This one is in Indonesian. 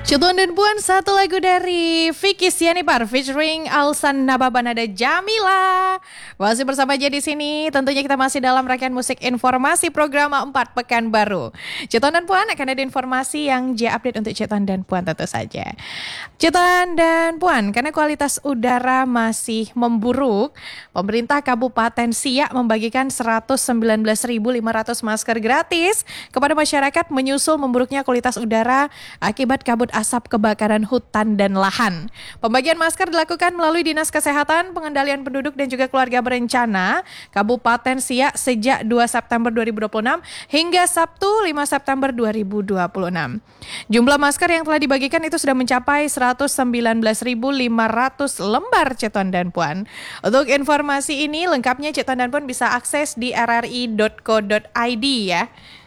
Cetuan dan Puan, satu lagu dari Vicky Sianipar featuring Alsan Nababanada Jamila. Masih bersama aja di sini. Tentunya kita masih dalam rangkaian musik informasi program 4 Pekan Baru. Cetuan dan Puan akan ada informasi yang update untuk Cetuan dan Puan tentu saja. Cetuan dan Puan, karena kualitas udara masih memburuk, pemerintah Kabupaten Siak membagikan 119.500 masker gratis kepada masyarakat menyusul memburuknya kualitas udara akibat kabut asap kebakaran hutan dan lahan. Pembagian masker dilakukan melalui Dinas Kesehatan, Pengendalian Penduduk dan juga Keluarga Berencana Kabupaten Siak sejak 2 September 2026 hingga Sabtu 5 September 2026. Jumlah masker yang telah dibagikan itu sudah mencapai 119.500 lembar Cetuan dan Puan. Untuk informasi ini lengkapnya Cetuan dan Puan bisa akses di rri.co.id ya.